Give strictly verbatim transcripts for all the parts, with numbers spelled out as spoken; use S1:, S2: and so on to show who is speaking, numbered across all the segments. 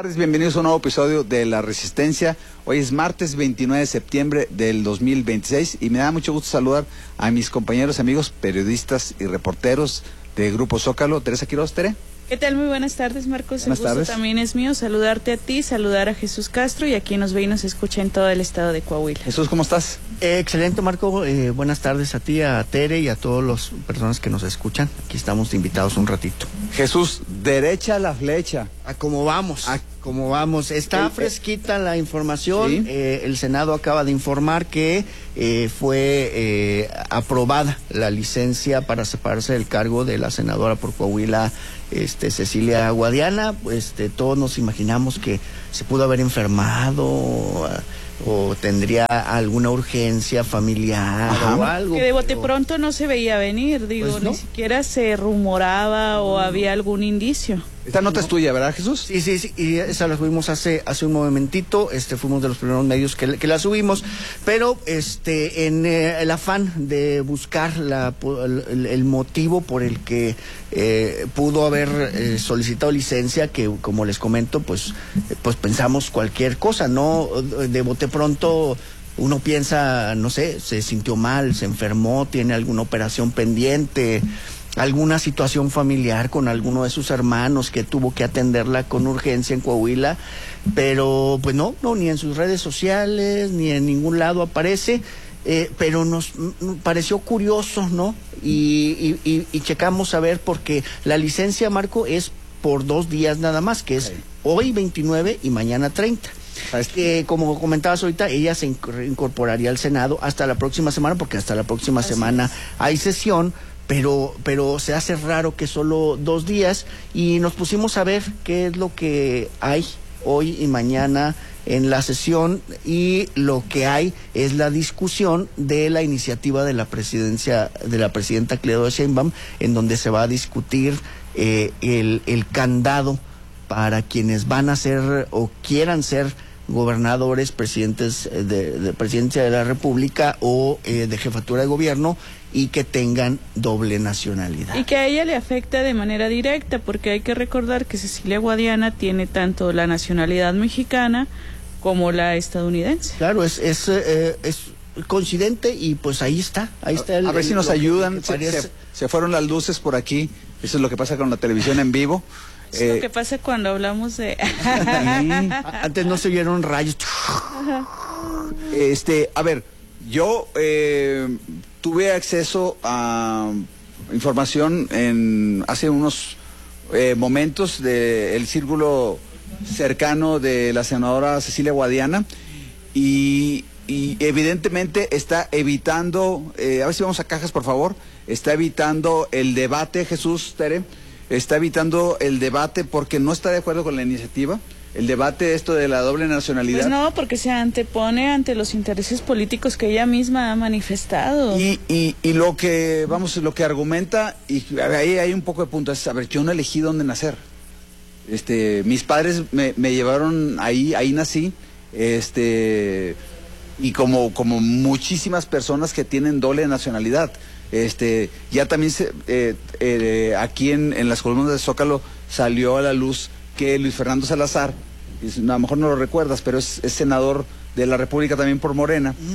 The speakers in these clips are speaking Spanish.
S1: Buenas tardes, bienvenidos a un nuevo episodio de La Resistencia. Hoy es martes veintinueve de septiembre del dos mil veintiséis y me da mucho gusto saludar a mis compañeros, amigos, periodistas y reporteros de Grupo Zócalo. Teresa Quiroz, Tere.
S2: ¿Qué tal? Muy buenas tardes, Marcos.
S1: Buenas
S2: el gusto
S1: tardes.
S2: También es mío saludarte a ti, saludar a Jesús Castro y a quien nos ve y nos escucha en todo el estado de Coahuila.
S1: Jesús, ¿cómo estás?
S3: Eh, excelente, Marco. Eh, buenas tardes a ti, a Tere y a todas las personas que nos escuchan. Aquí estamos invitados un ratito.
S1: Jesús, derecha a la flecha.
S3: ¿A cómo vamos?
S1: A-
S3: ¿Cómo vamos? Está
S1: El-
S3: fresquita la información.
S1: Sí.
S3: Eh, el Senado acaba de informar que eh, fue eh, aprobada la licencia para separarse del cargo de la senadora por Coahuila, este, Cecilia Guadiana. Este, todos nos imaginamos que se pudo haber enfermado o, o tendría alguna urgencia familiar.
S1: Ajá.
S3: O algo.
S2: Que de bote
S3: pero-
S2: pronto no se veía venir, digo,
S3: Pues no.
S2: ni siquiera se rumoraba o había algún indicio.
S1: Esta nota es tuya, ¿verdad, Jesús?
S3: Sí, sí, sí, y esa la subimos hace hace un momentito, este fuimos de los primeros medios que, que la subimos, pero este en eh, el afán de buscar la, el, el motivo por el que eh, pudo haber eh, solicitado licencia, que como les comento, pues, eh, pues pensamos cualquier cosa, ¿no? De bote pronto uno piensa, no sé, se sintió mal, se enfermó, tiene alguna operación pendiente, alguna situación familiar con alguno de sus hermanos que tuvo que atenderla con urgencia en Coahuila, pero pues no, no, ni en sus redes sociales, ni en ningún lado aparece, eh, pero nos mm, pareció curioso, ¿no? Y, y, y, y checamos a ver, porque la licencia, Marco, es por dos días nada más, que es
S1: Ok.
S3: hoy veintinueve y mañana treinta.
S1: ¿Sabes?
S3: Eh, como comentabas ahorita, ella se inc- incorporaría al Senado hasta la próxima semana, porque hasta la próxima
S2: Así
S3: semana
S2: es.
S3: hay sesión, pero pero se hace raro que solo dos días, y nos pusimos a ver qué es lo que hay hoy y mañana en la sesión, y lo que hay es la discusión de la iniciativa de la presidencia de la presidenta Claudia Sheinbaum, en donde se va a discutir eh, el, el candado para quienes van a ser o quieran ser gobernadores, presidentes de, de presidencia de la República o eh, de jefatura de gobierno, y que tengan doble nacionalidad.
S2: Y que a ella le afecta de manera directa, porque hay que recordar que Cecilia Guadiana tiene tanto la nacionalidad mexicana como la estadounidense.
S3: Claro, es es, eh, es coincidente, y pues ahí está, ahí está el,
S1: A ver si
S3: el-
S1: nos
S3: lo que-
S1: ayudan.
S3: lo que
S1: Se,
S3: parece.
S1: se- se fueron las luces por aquí. Eso es lo que pasa con la televisión en vivo.
S2: Es
S1: Eh,
S2: lo que pasa cuando hablamos de...
S3: A- Antes no se vieron rayos.
S1: Este, a ver, yo eh, tuve acceso a información en hace unos eh, momentos del círculo cercano de la senadora Cecilia Guadiana, y, y evidentemente está evitando, eh, a ver si vamos a cajas, por favor, está evitando el debate, Jesús, Tere, está evitando el debate porque no está de acuerdo con la iniciativa. El debate esto de la doble nacionalidad.
S2: Pues no, porque se antepone ante los intereses políticos que ella misma ha manifestado.
S1: Y, y, y lo que, vamos, lo que argumenta, y ahí hay un poco de punto, es, a ver, yo no elegí dónde nacer. Este, mis padres me, me llevaron ahí, ahí nací, este, y como, como muchísimas personas que tienen doble nacionalidad. Este, ya también se, eh, eh, aquí en, en las columnas de Zócalo salió a la luz que Luis Fernando Salazar, es- a lo mejor no lo recuerdas, pero es, es senador de la República también por Morena.
S3: Ujú.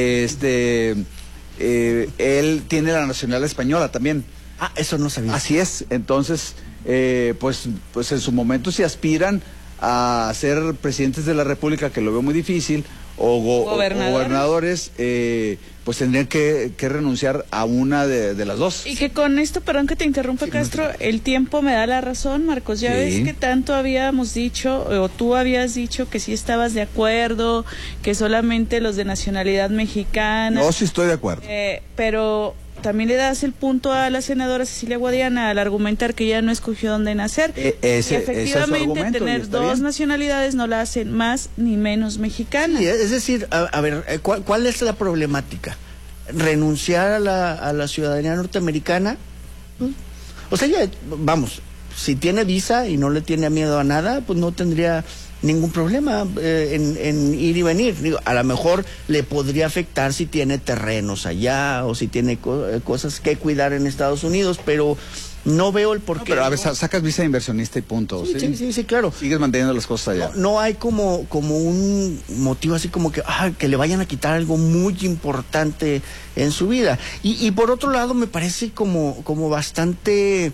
S1: Este, eh, él tiene la nacionalidad española también.
S3: Ah, eso no sabía.
S1: Así es. Entonces, eh, pues, pues en su momento si aspiran a ser presidentes de la República, que lo veo muy difícil, o, go- o- o
S2: Gobernadores.
S1: gobernadores, eh, pues tendrían que, que renunciar a una de, de las dos.
S2: Y que con esto, perdón que te interrumpa,
S1: Sí,
S2: Castro, el tiempo me da la razón, Marcos. Ya
S1: Sí.
S2: ves que tanto habíamos dicho, o tú habías dicho que sí estabas de acuerdo, que solamente los de nacionalidad mexicana.
S1: No, sí estoy de acuerdo.
S2: Eh, pero también le das el punto a la senadora Cecilia Guadiana al argumentar que ella no escogió dónde nacer.
S1: Eh, ese-
S2: y
S1: ese es su
S2: efectivamente
S1: argumento, y
S2: tener
S1: está
S2: dos
S1: bien.
S2: nacionalidades no la hacen más ni menos mexicana.
S3: Sí, es decir, a, a ver, eh, ¿cuál, cuál es la problemática? ¿Renunciar a la, a la ciudadanía norteamericana? ¿Mm? O sea, ya, vamos, si tiene visa y no le tiene miedo a nada, pues no tendría ningún problema eh, en, en ir y venir. Digo, a lo mejor le podría afectar si tiene terrenos allá o si tiene co- eh, cosas que cuidar en Estados Unidos, pero No veo el porqué.
S1: No, pero a ver,
S3: ¿no?
S1: sacas visa de inversionista y punto.
S3: Sí, sí, sí, sí, sí, claro.
S1: Sigues manteniendo las cosas allá.
S3: No, no hay como, como un motivo así como que, ah, que le vayan a quitar algo muy importante en su vida. Y, y por otro lado me parece como, como bastante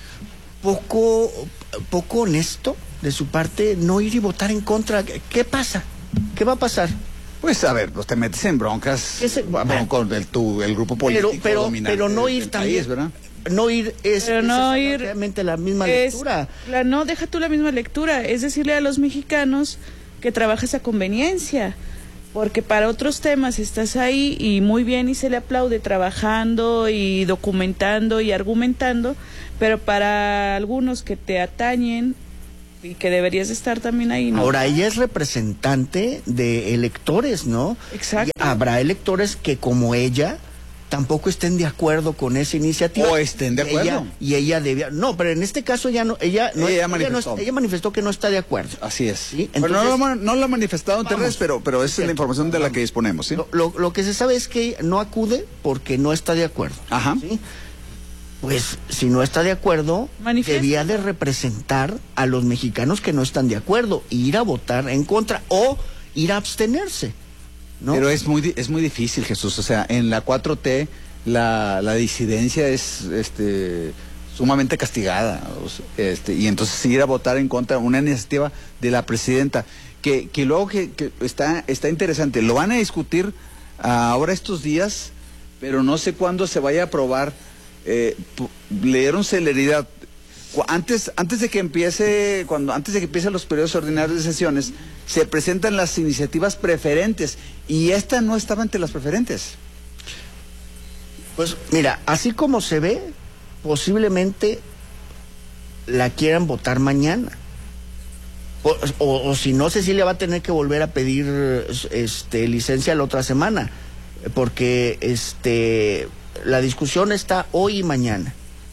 S3: poco, poco honesto de su parte no ir y votar en contra. ¿Qué pasa? ¿Qué va a pasar?
S1: Pues a ver, pues te metes en broncas
S3: Ese-
S1: bueno, con el, tu, el grupo político
S3: Pero, pero,
S1: dominante
S3: pero no
S1: del-
S3: ir
S1: del
S3: también.
S1: país, ¿verdad?
S3: No ir es,
S2: Pero
S3: es
S2: no ir
S3: exactamente la misma
S2: es
S3: lectura.
S2: la- no, deja tú la misma lectura, es decirle a los mexicanos que trabajas a conveniencia, porque para otros temas estás ahí y muy bien y se le aplaude trabajando y documentando y argumentando, pero para algunos que te atañen y que deberías estar también ahí, ¿no?
S3: Ahora, ella es representante de electores, ¿no?
S2: Exacto.
S3: Y habrá electores que como ella tampoco estén de acuerdo con esa iniciativa.
S1: O estén de
S3: Y
S1: acuerdo.
S3: ella- y ella debía... No, pero en este caso ella no... Ella, no,
S1: Ella
S3: no
S1: manifestó.
S3: es- ella manifestó que no está de acuerdo.
S1: Así es.
S3: Sí,
S1: Bueno, no,
S3: entonces-
S1: lo, ha- no lo ha manifestado en
S3: Vamos.
S1: redes, pero, pero esa es la información de la que disponemos, ¿sí?
S3: Lo, lo- lo que se sabe es que ella no acude porque no está de acuerdo.
S1: Ajá.
S3: ¿Sí? Pues si no está de acuerdo,
S2: Manifiesta.
S3: debía de representar a los mexicanos que no están de acuerdo, e ir a votar en contra o ir a abstenerse, ¿no?
S1: Pero es muy, di- es muy difícil, Jesús. O sea, en la cuatro T la, la disidencia es este, sumamente castigada. O sea, este, y entonces ir a votar en contra de una iniciativa de la presidenta, que, que luego que, que está, está interesante. Lo van a discutir ah, ahora estos días, pero no sé cuándo se vaya a aprobar. Eh, pu- le dieron celeridad. Cu- Antes, antes de que empiece, cuando, antes de que empiecen los periodos ordinarios de sesiones, se presentan las iniciativas preferentes y esta no estaba entre las preferentes.
S3: Pues mira, así como se ve, posiblemente la quieran votar mañana. O, o- o si no, Cecilia va a tener que volver a pedir este licencia la otra semana, porque este la discusión está hoy y mañana.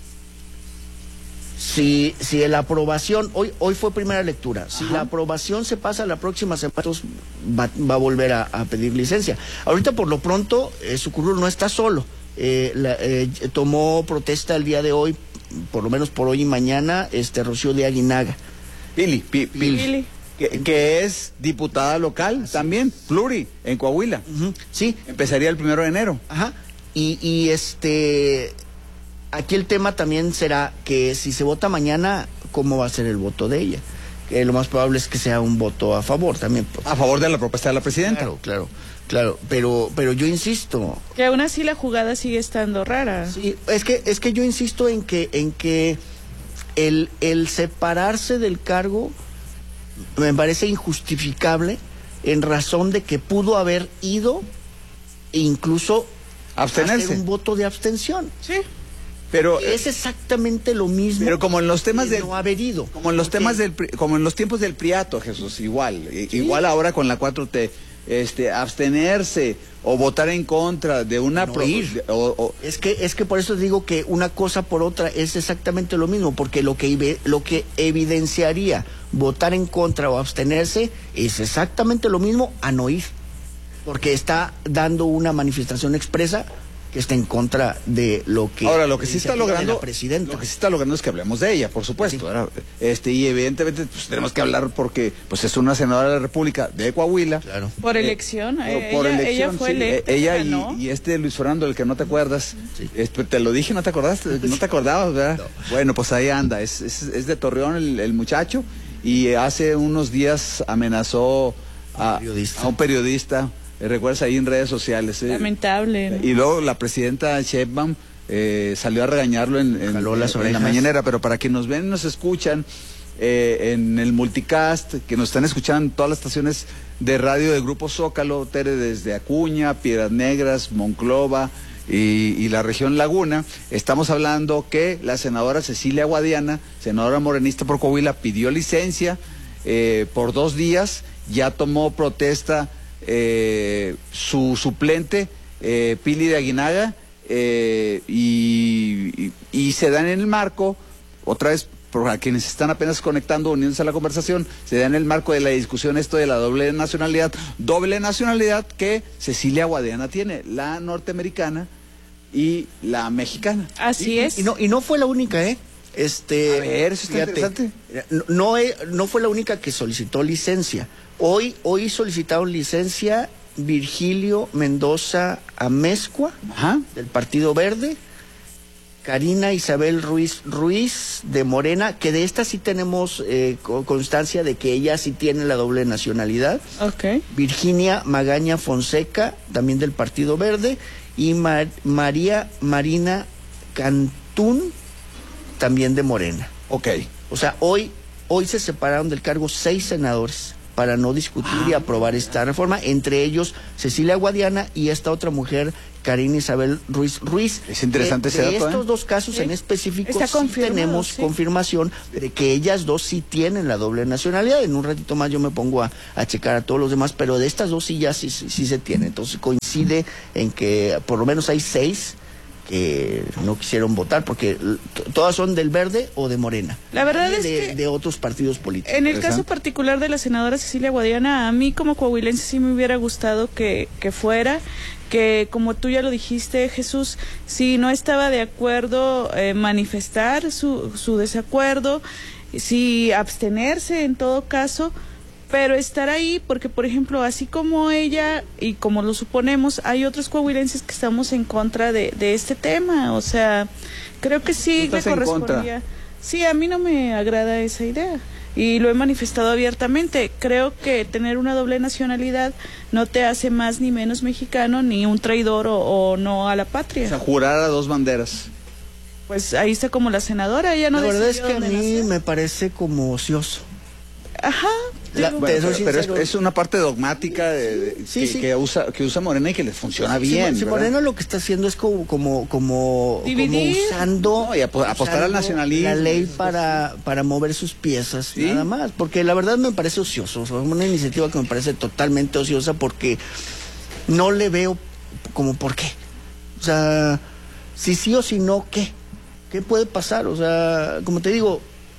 S3: Si, si la aprobación, hoy, hoy fue primera lectura, si
S1: Ajá.
S3: la aprobación se pasa la próxima semana, entonces va, va a volver a, a pedir licencia. Ahorita por lo pronto, eh, su curul no está solo, eh, la- eh, tomó protesta el día de hoy, por lo menos por hoy y mañana, este Rocío de Aguinaga.
S1: Pili, Pi- Pili,
S2: Pili.
S1: Que, que es diputada local también, pluri, en Coahuila.
S3: Ujú, sí,
S1: Empezaría el primero de enero.
S3: ajá, y, y este, aquí el tema también será que si se vota mañana, ¿cómo va a ser el voto de ella? Que lo más probable es que sea un voto a favor también. Pues.
S1: A favor de la propuesta de la presidenta.
S3: Claro, claro, claro, pero, pero yo insisto,
S2: Que aún así la jugada sigue estando rara.
S3: sí, es que, es que yo insisto en que, en que el, el separarse del cargo me parece injustificable en razón de que pudo haber ido e incluso
S1: Abstenerse.
S3: hacer un voto de abstención.
S2: Sí.
S1: Pero,
S3: Es exactamente lo mismo.
S1: pero como en los temas
S3: de
S1: del
S3: no haber ido.
S1: como en los
S3: Porque-
S1: temas del pri- como en los tiempos del Priato, Jesús, igual, i- igual ahora con la cuatro T, este abstenerse o votar en contra de una
S3: No
S1: pro-
S3: ir.
S1: de- o- o-
S3: Es que, es que por eso digo que una cosa por otra es exactamente lo mismo, porque lo que, ibe- lo que evidenciaría votar en contra o abstenerse es exactamente lo mismo a no ir, porque está dando una manifestación expresa que está en contra de lo que...
S1: Ahora, lo que sí
S3: la
S1: está
S3: iniciativa de
S1: logrando,
S3: la presidenta.
S1: lo que sí está logrando es que hablemos de ella, por supuesto.
S3: Sí.
S1: ¿verdad? Este, y evidentemente pues, tenemos que hablar porque pues es una senadora de la República de Coahuila.
S3: Claro.
S2: Por
S1: Eh,
S2: elección.
S1: por-
S2: eh,
S1: por
S2: ella,
S1: elección,
S2: ella fue
S1: sí.
S2: electa.
S1: Eh, Ella
S2: ganó.
S1: y, y este Luis Fernando, el que no te acuerdas.
S3: Sí.
S1: Este, te lo dije, no te acordaste, no te acordabas, ¿verdad? Bueno, pues ahí anda. Es, es, es de Torreón el, el muchacho y hace unos días amenazó a,
S3: Periodista.
S1: a un periodista. eh, ¿Recuerdas ahí en redes sociales? eh?
S2: Lamentable. ¿no?
S1: Y luego la presidenta Sheinbaum eh, salió a regañarlo en, en-
S3: Jaló las
S1: en la
S3: orejas.
S1: mañanera, pero para quienes nos ven y nos escuchan eh, en el multicast, que nos están escuchando en todas las estaciones de radio del Grupo Zócalo, Tere desde Acuña, Piedras Negras, Monclova y, y la región Laguna, estamos hablando que la senadora Cecilia Guadiana, senadora morenista por Coahuila, pidió licencia eh, por dos días, ya tomó protesta eh, su suplente, eh, Pili de Aguinaga, eh, y, y, y se dan en el marco, otra vez, para quienes están apenas conectando, uniéndose a la conversación, se da en el marco de la discusión esto de la doble nacionalidad, doble nacionalidad que Cecilia Guadiana tiene, la norteamericana y la mexicana.
S2: Así
S3: y,
S2: es.
S3: Y no, y no fue la única, ¿eh? Este,
S1: A ver, eso está interesante.
S3: No, no, no fue la única que solicitó licencia. Hoy, hoy solicitaron licencia Virgilio Mendoza Amezcua,
S1: Ajá.
S3: del Partido Verde, Karina Isabel Ruiz Ruiz de Morena, que de esta sí tenemos eh, constancia de que ella sí tiene la doble nacionalidad.
S2: Ok.
S3: Virginia Magaña Fonseca, también del Partido Verde, y Mar María Marina Cantún, también de Morena.
S1: Ok.
S3: O sea, hoy, hoy se separaron del cargo seis senadores para no discutir ah, y aprobar esta reforma, entre ellos Cecilia Guadiana y esta otra mujer, Karina Isabel Ruiz Ruiz.
S1: Es interesante
S3: de,
S1: ese
S3: de
S1: dato,
S3: estos
S1: ¿eh?
S3: dos casos
S2: sí.
S3: en específico
S2: Está
S3: sí tenemos
S2: sí.
S3: confirmación de que ellas dos sí tienen la doble nacionalidad. En un ratito más yo me pongo a, a checar a todos los demás, pero de estas dos sí ya sí, sí, sí se tiene. Entonces coincide en que por lo menos hay seis que no quisieron votar porque todas son del Verde o de Morena.
S2: La verdad
S3: de,
S2: es que
S3: de otros partidos políticos.
S2: En el caso particular de la senadora Cecilia Guadiana, a mí como coahuilense sí me hubiera gustado que, que fuera, que como tú ya lo dijiste, Jesús, si no estaba de acuerdo, eh, manifestar su, su desacuerdo, si abstenerse en todo caso, pero estar ahí porque, por ejemplo, así como ella y como lo suponemos, hay otros coahuilenses que estamos en contra de, de este tema. O sea, creo que sí le correspondía. Sí, a mí no me agrada esa idea y lo he manifestado abiertamente. Creo que tener una doble nacionalidad no te hace más ni menos mexicano, ni un traidor o, o no a la patria.
S1: O sea, jurar a dos banderas.
S2: Pues ahí está como la senadora, ella no
S3: La verdad es
S2: decidió
S3: que a
S2: dónde
S3: mí
S2: nacer.
S3: me parece como ocioso.
S2: Ajá.
S3: La,
S2: digo,
S1: Bueno, pero, pero es,
S3: sincero.
S1: es una parte dogmática de, de,
S3: Sí,
S1: que,
S3: sí.
S1: que usa que usa Morena y que le funciona bien.
S3: Si, si
S1: ¿verdad?
S3: Moreno lo que está haciendo es como como como, como
S2: Dividir.
S3: usando
S1: No, y apo- apostar al
S3: usando
S1: nacionalismo.
S3: la ley para para mover sus piezas,
S1: ¿Sí?
S3: nada más, porque la verdad me parece ocioso, o sea, una iniciativa que me parece totalmente ociosa porque no le veo como por qué. O sea, si sí o si no, ¿qué? ¿Qué puede pasar? O sea, como te digo,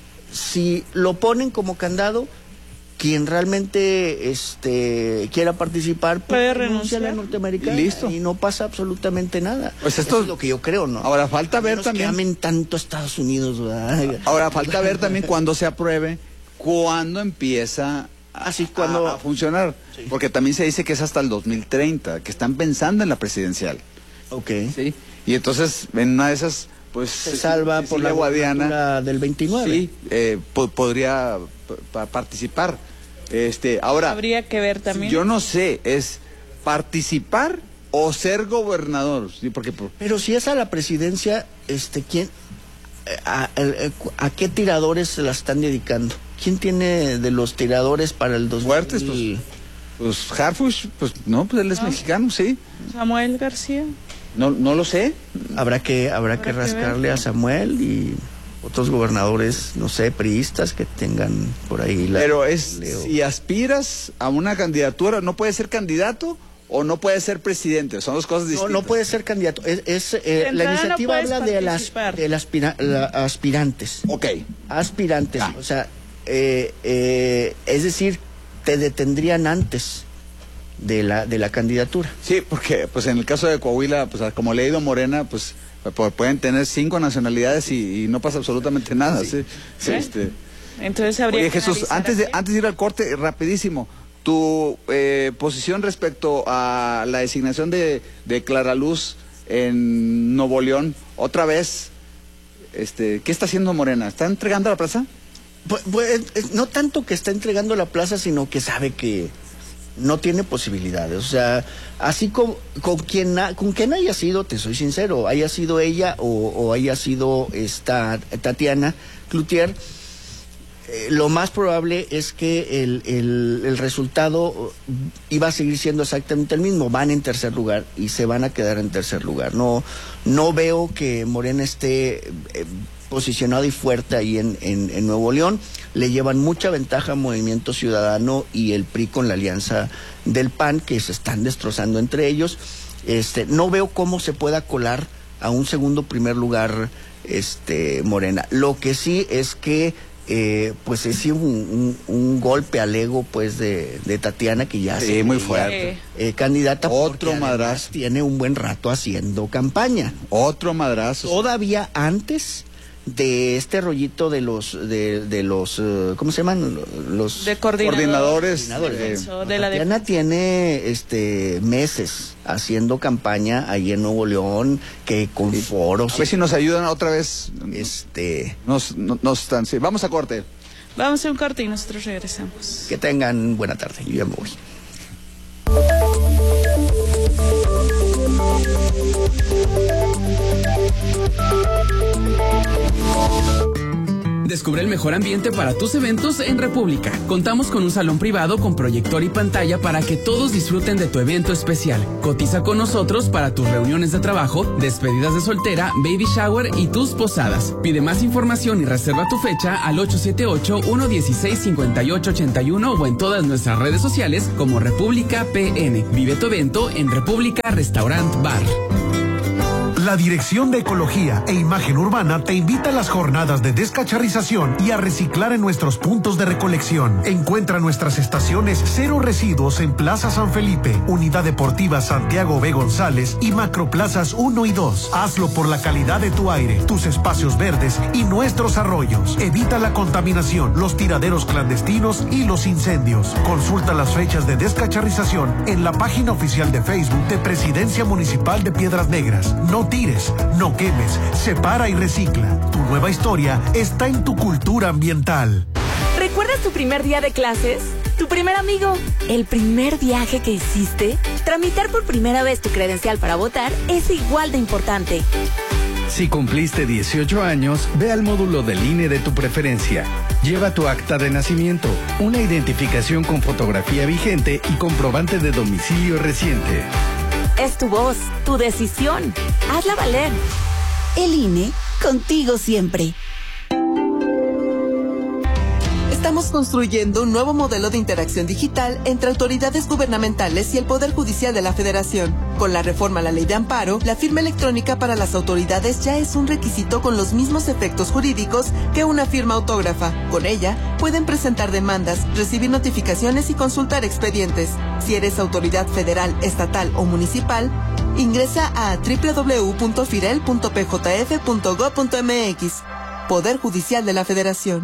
S3: si lo ponen como candado, quien realmente este quiera participar
S2: puede
S3: renuncia a la
S2: renunciar
S3: norteamericana
S1: y listo.
S3: y no pasa absolutamente nada.
S1: Pues esto
S3: Eso es lo que yo creo, ¿no?
S1: Ahora falta
S3: A
S1: ver
S3: menos
S1: también.
S3: que amen tanto a Estados Unidos, ¿verdad?
S1: Ahora falta ver también cuándo se apruebe, cuándo empieza a,
S3: Así, cuando-
S1: a- a funcionar,
S3: Sí.
S1: porque también se dice que es hasta el dos mil treinta, que están pensando en la presidencial,
S3: Ok.
S1: ¿sí? Y entonces en una de esas, pues
S3: Se salva por
S1: Cecilia
S3: la
S1: Guadiana,
S3: gubernatura del veintinueve.
S1: sí, eh, po- podría p- pa- participar. Este, ahora,
S2: habría que ver también.
S1: yo no sé, es participar o ser gobernador, ¿sí? Porque por-
S3: Pero si es a la presidencia, este, ¿quién, a, a- a qué tiradores se la están dedicando? ¿Quién tiene de los tiradores para el dos mil?
S1: fuertes, pues, pues Harfuch, pues no, pues él es
S2: No.
S1: mexicano, sí.
S2: Samuel García.
S1: No, no lo sé.
S3: Habrá que, habrá
S2: Habrá
S3: que
S2: que
S3: rascarle
S2: ver.
S3: a Samuel y otros gobernadores, no sé, priistas que tengan por ahí la...
S1: Pero es,
S3: Leo.
S1: si aspiras a una candidatura, no puedes ser candidato o no puedes ser presidente. Son dos cosas
S3: No,
S1: distintas.
S3: no puede ser candidato. Es, es, eh,
S2: De
S3: la
S2: entrada no
S3: iniciativa
S2: puedes
S3: habla de las
S2: participar.
S3: de las aspira- la- aspirantes.
S1: Ok.
S3: Aspirantes.
S1: Ah.
S3: O sea, eh, eh, es decir, te detendrían antes de la de la candidatura.
S1: Sí, porque pues en el caso de Coahuila, pues como le ha ido Morena, pues pu- pueden tener cinco nacionalidades y, y no pasa absolutamente nada. Sí. Sí,
S2: ¿Sí?
S1: este.
S2: Entonces habría
S1: Oye,
S2: que
S1: Jesús,
S2: analizar
S1: antes de,
S2: aquí.
S1: antes de ir al corte, rapidísimo, tu eh, posición respecto a la designación de, de Clara Luz en Nuevo León, otra vez, este, ¿qué está haciendo Morena? ¿Está entregando la plaza?
S3: Pues, pues, es- no tanto que está entregando la plaza, sino que sabe que no tiene posibilidades. O sea, así con, con quien ha- con quien haya sido, te soy sincero, haya sido ella o, o haya sido esta Tatiana Cloutier, eh, lo más probable es que el, el, el resultado iba a seguir siendo exactamente el mismo. Van en tercer lugar y se van a quedar en tercer lugar. No, no veo que Morena esté eh, posicionado y fuerte ahí en, en, en Nuevo León. Le llevan mucha ventaja a Movimiento Ciudadano y el P R I con la alianza del P A N, que se están destrozando entre ellos. Este, no veo cómo se pueda colar a un segundo primer lugar este Morena. Lo que sí es que eh, pues es sí, un, un, un golpe al ego pues de, de Tatiana, que ya
S1: sí,
S3: se
S1: muy
S3: creía,
S1: fuerte.
S3: Eh, candidata.
S1: Otro
S3: porque
S1: madrazo.
S3: Tiene un buen rato haciendo campaña.
S1: Otro madrazo.
S3: Todavía antes de este rollito de los de, de los uh, ¿cómo se llaman? Los
S2: de coordinador,
S1: coordinadores,
S2: coordinadores.
S1: eh,
S2: de la
S3: Tatiana tiene este meses haciendo campaña ahí en Nuevo León, que con
S1: sí.
S3: foros.
S1: A ver si nos ayudan otra vez.
S3: Este,
S1: nos, nos, nos están, sí. Vamos a corte.
S2: Vamos a un corte y nosotros regresamos.
S3: que tengan buena tarde. Yo ya me voy.
S4: Descubre el mejor ambiente para tus eventos en República. Contamos con un salón privado con proyector y pantalla para que todos disfruten de tu evento especial. Cotiza con nosotros para tus reuniones de trabajo, despedidas de soltera, baby shower y tus posadas. Pide más información y reserva tu fecha al ocho siete ocho, uno uno seis, cinco ocho ocho uno o en todas nuestras redes sociales como República P N. Vive tu evento en República Restaurant Bar.
S5: La Dirección de Ecología e Imagen Urbana te invita a las jornadas de descacharrización y a reciclar en nuestros puntos de recolección. Encuentra nuestras estaciones Cero Residuos en Plaza San Felipe, Unidad Deportiva Santiago B. González y Macroplazas uno y dos. Hazlo por la calidad de tu aire, tus espacios verdes y nuestros arroyos. Evita la contaminación, los tiraderos clandestinos y los incendios. Consulta las fechas de descacharrización en la página oficial de Facebook de Presidencia Municipal de Piedras Negras. No tires, no quemes, separa y recicla. Tu nueva historia está en tu cultura ambiental.
S6: ¿Recuerdas tu primer día de clases? ¿Tu primer amigo? ¿El primer viaje que hiciste? Tramitar por primera vez tu credencial para votar es igual de importante.
S7: Si cumpliste dieciocho años, ve al módulo del I N E de tu preferencia. Lleva tu acta de nacimiento, una identificación con fotografía vigente y comprobante de domicilio reciente.
S6: Es tu voz, tu decisión. Hazla valer.
S8: El I N E, contigo siempre.
S9: Estamos construyendo un nuevo modelo de interacción digital entre autoridades gubernamentales y el Poder Judicial de la Federación. Con la reforma a la Ley de Amparo, la firma electrónica para las autoridades ya es un requisito con los mismos efectos jurídicos que una firma autógrafa. Con ella, pueden presentar demandas, recibir notificaciones y consultar expedientes. Si eres autoridad federal, estatal o municipal, ingresa a doble u doble u doble u punto firel punto p j f punto gob punto m x. Poder Judicial de la Federación.